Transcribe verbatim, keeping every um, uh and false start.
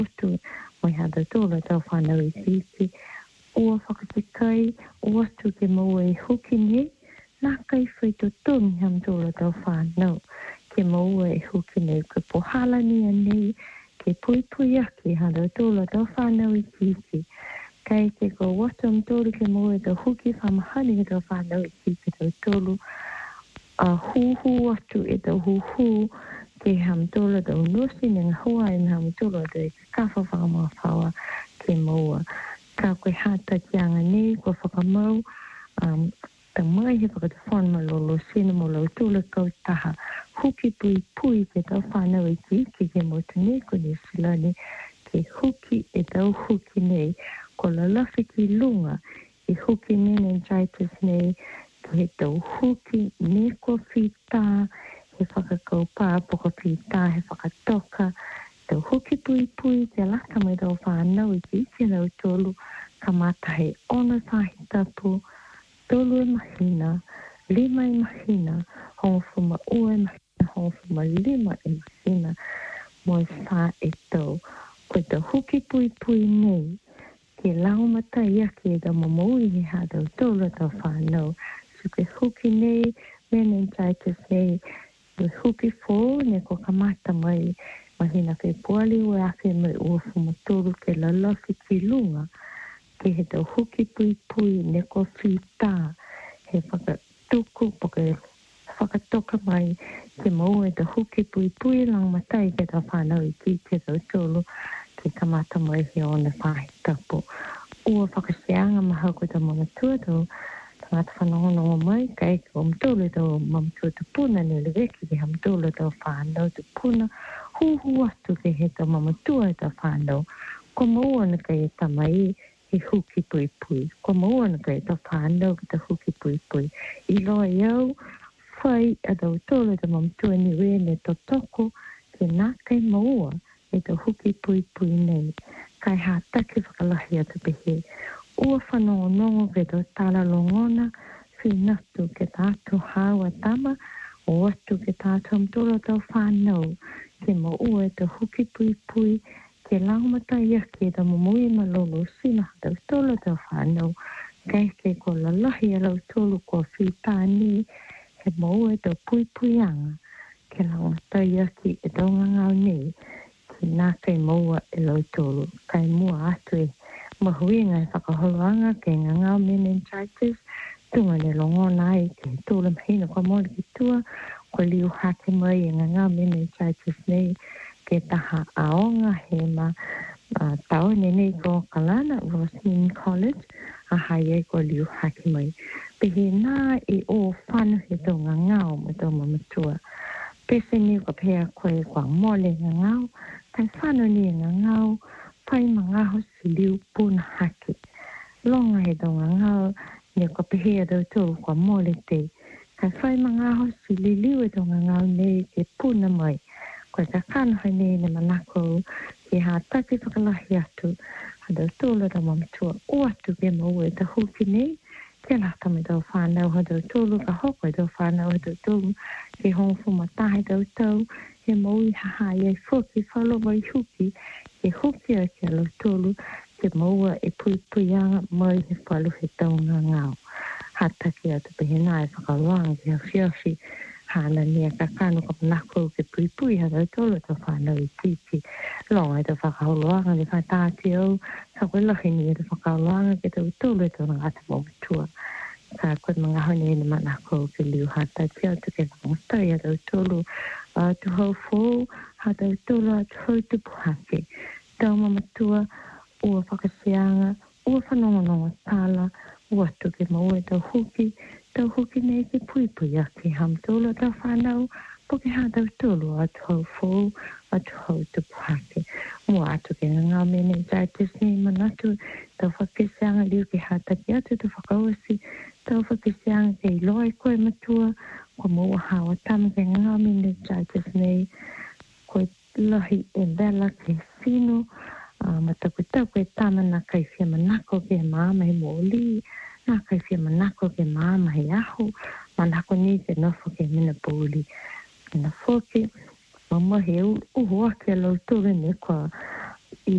tu mai hada tola tau whanau I tiki. Ua whakatikai, ua tu ke maua I hoki nei, nā kai whai to tōni ham tola tau whanau. Ke maua I hoki nei, ke pohala ni anei, ke pui pui aki hada tola tau whanau I tiki. Kai ke ko watam tolu ke maua tau hoki whamahani ke tau whanau I tiki tau tolu. A hu hu atu e tau hu hu, ke ham tola tau nosi ni ngahua e ham tola tau kafa whakamawhawa ke maua. Ka koe hata ki anga nei, ko whakamau, um, ta mai he whakatawhana malolo sina mo lau tula kau taha. Huki pui pui ke tau whanau I tiki ke motu nei ko ni silani, ke huki e tau huki nei, ko la lafi ki lunga, I huki meningitis nei, ke he tau huki ne ko whita, he whakakau pā, poko whita, he whakatoka, tau huki pui pui, te laka mai tau whanau I tiki lau tolu, ka matahe ona whahi tapu, tolu e mahina, lima e mahina, hongwhuma ua e mahina, hongwhuma lima e mahina, moi wha e tau. Koe tau huki pui pui nei, ke lau matai aki e tau mamaui he hādau tolu tau whanau. So ke huki nei, meningitis nei, ke huki fō, ne ko kamata mai, mahina ke puali ua ake mai ua whuma tolu ke lalafi ki lunga, ke he tau huki pui pui, ne ko whita, he whakatuku, poke whakatoka mai, ke mau e tau huki pui pui, lang matai ke tau whanau I ki ke tau tolu, ke kamata mai he ona whahi tapu. Ua whakasianga maha ko tau mga tua tau, tangata whanongonongo mai, kai ko mtolu tau mamtua tu puna, ne leweki ke hamtolu tau whanau tu puna, hu hu atu ke he tau mamatua e tau whanau, ko maua na kai e tamai, he huki pui pui. Ko maua na kai tau whanau ki tau huki pui pui. I loa iau, whai a tau tolu tau mamtua ni we ne tau toko, ke nā kai maua e tau huki pui pui nei. Kai hā taki whakalahi atu pehe. Ua whanongonongo ke tau tala longona, whinatu ke tātu hawa tama, o atu ke tātu amtola tau whanau, ke maua e tau huki pui pui, ke laumatai aki e tau mamui malolo sina tau tola tau whanau, kai ke ko lalahi a lau tolu ko whitani, he maua e tau pui pui anga, ke laumatai aki e tau ngangau nei, ki nā kai maua e lau tolu, kai mua atu e mahuinga e whakaholoanga ke ngangau meningitis, tunga ne longona ai ke tūla mahina kwa mole ki tua, ko liu hake mai e ngangau meningitis nei, ke taha aonga he ma uh, tau ne nei ko kalana, Roslyn College, a hai e ko liu hake mai. Pehe nā e o whanu he tau ngangau me tau mamatua. Pese ni ko pea koe kwa mole ngangau, kai whanu ni ngangau, pai mangaho si liu puna hake. Longa he tau ngangau, ne ko pehe a tau tau kwa mole te. Kai whai mangaho si li liu e tau ngangau nei ke puna mai. Koe ka kanoha nei na manako, ke hā taki whakalahi atu, hada tōla ta mamatua o atu ke maua e ta huki nei, ke lata me tau whanau, hada tōlu ka hoko e tau whanau, hada tōlu ke hongwhuma tahe tau tau, he maui haha i ai whoki, whalo mai huki, ke huki a ke alo tōlu, ke maua e pui pui anga mai he whalu he tau ngā ngāo. Hā taki atu pehe nā e whakaroanga ke hawhiawhi, hana nia ka kanu ka manako ke pui pui hara tolo ta whanau I tiki. Longa e ta whakaholoanga ni whatāti au, ka koe lahi ni e ta whakaholoanga ke tau tolo e ta ngata mōmatua. Ka koe mga hone e ni manako ke liu hātāti au tu ke whangatai a tau tolo, a tu hau fō, ha tau tolo a tu hau tupu hake. Tau mamatua, ua whakasianga, ua whanongononga tāla, ua tu ke maua e tau huki, tau hoki nei ke pui pui aki ham tolo tau whanau, po ke hā tau tolo atu hau fō, atu hau tupu hake. Mua atu ke ngā meningitis nei manatu, tau whakisianga liu ke hā taki atu tu whakawasi, tau whakisianga ke iloi koe matua, ko mua hawa tama ke ngā meningitis nei, koe lahi e vela ke sino, uh, mataku tau koe tama na kai whia manako ke māma he mōli, nā kai whia manako ke māma he aho, manako ni ke nofo ke mina pōli. Mina fōke, mama he uhu ake lau tōre ne kua